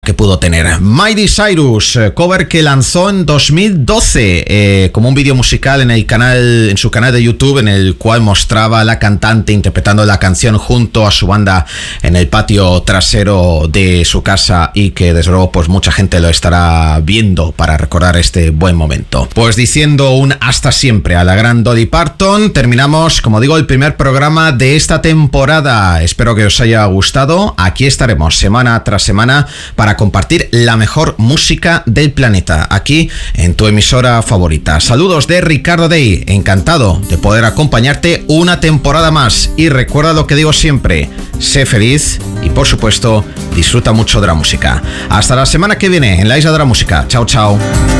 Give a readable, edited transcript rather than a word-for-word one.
que pudo tener. Miley Cyrus, cover que lanzó en 2012 como un vídeo musical en su canal de YouTube, en el cual mostraba a la cantante interpretando la canción junto a su banda en el patio trasero de su casa, y que desde luego pues mucha gente lo estará viendo para recordar este buen momento. Pues diciendo un hasta siempre a la gran Dolly Parton, terminamos, como digo, el primer programa de esta temporada. Espero que os haya gustado. Aquí estaremos semana tras semana para compartir la mejor música del planeta, aquí en tu emisora favorita. Saludos de Ricardo Day, encantado de poder acompañarte una temporada más, y recuerda lo que digo siempre: sé feliz y, por supuesto, disfruta mucho de la música. Hasta la semana que viene en la Isla de la Música. Chao, chao.